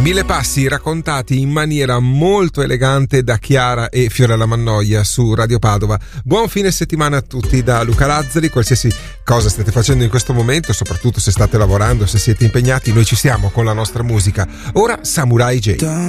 1000 passi raccontati in maniera molto elegante da Chiara e Fiorella Mannoia su Radio Padova. Buon fine settimana a tutti da Luca Lazzari. Qualsiasi cosa state facendo in questo momento, soprattutto se state lavorando, se siete impegnati, noi ci siamo con la nostra musica. Ora Samurai J.